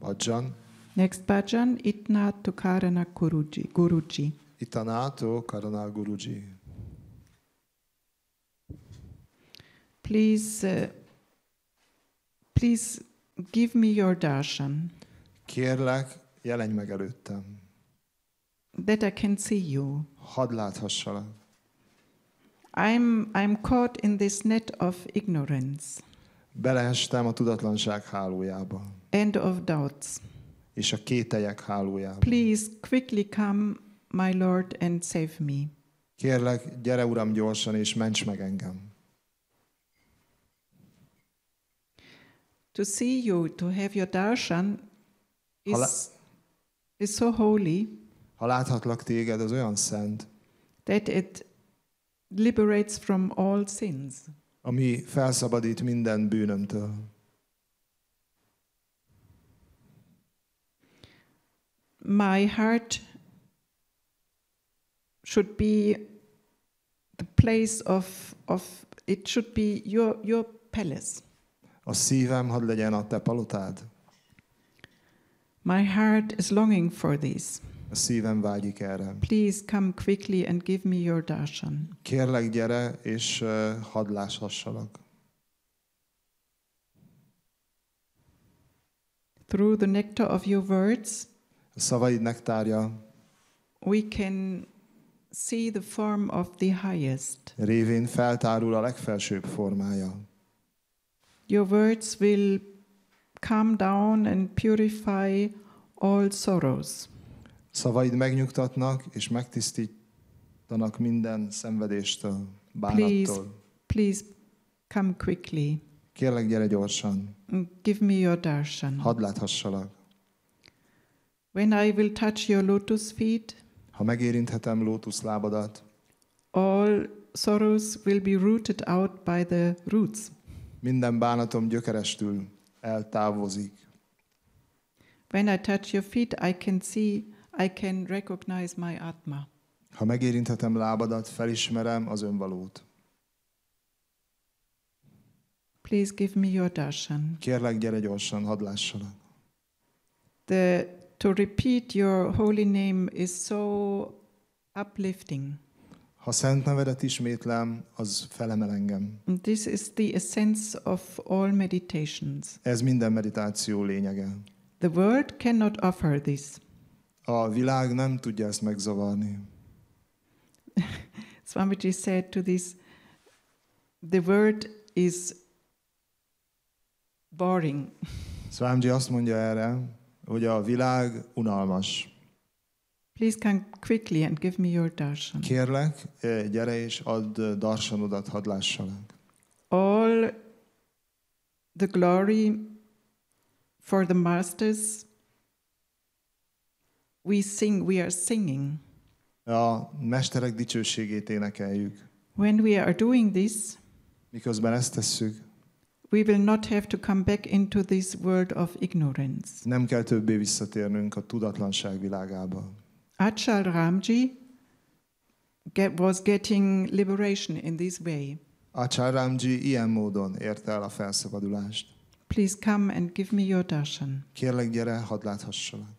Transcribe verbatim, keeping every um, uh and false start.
bhajan. Next bhajan, Itnato Karana Guruji. Guruji. Itanato Karana Guruji. Please, uh, please give me your darshan. Kérlek, jelenj meg előttem. That I can see you. Hadd láthassalak. I'm, I'm caught in this net of ignorance. Beleestem a tudatlanság hálójába. And of doubts. És a kételyek hálójába. Please quickly come, my Lord, and save me. Kérlek, gyere Uram gyorsan, és ments meg engem. To see you, to have your darshan is, lá- is so holy Ha láthatlak téged, az olyan szent, that it liberates from all sins. ami felszabadít minden bűnömtől. My heart should be the place of, of it should be your, your palace. A szívem hadd legyen a te palotád. My heart is longing for this. A szívem vágyik erre. Please come quickly and give me your darshan. Kérlek, gyere, és uh, hadd láshassalak. Through the nectar of your words, A szavaid nektárja we can see the form of the highest. révén feltárul a legfelsőbb formája. Your words will calm down and purify all sorrows. Szavaid megnyugtatnak és megtisztítanak minden szenvedéstől, Please, bánattól. please come quickly. Kérlek, gyere gyorsan, and give me your darshan. hadd láthassalak. When I will touch your lotus feet, Ha megérinthetem lótuszlábadat, all sorrows will be rooted out by the roots. minden bánatom gyökerestül eltávozik. When I touch your feet, I can see, I can recognize my Atma. Ha megérinthetem lábadat, felismerem az önvalót. Please give me your darshan. Kérlek, gyere gyorsan, hadd lássalak. The, to repeat your holy name is so uplifting. Ha szent nevedet ismétlem, az felemel engem. And this is the essence of all meditations. Ez minden meditáció lényege. The world cannot offer this. A világ nem tudja ezt megzavarni. Swamiji said to this, the world is boring. Swamiji azt mondja erre, hogy a világ unalmas. Please come quickly and give me your darshan. Kérlek, gyere és add darsanodat, hadd lássalak. All the glory for the masters, we sing, we are singing. A mesterek dicsőségét énekeljük. When we are doing this, Miközben ezt tesszük, we will not have to come back into this world of ignorance. nem kell többé visszatérnünk a tudatlanság világába. Achal Ramji get, was getting liberation in this way. Achal Ramji ilyen módon érte el a felszabadulást. Please come and give me your darshan. Kérlek, gyere, hadd láthassalak.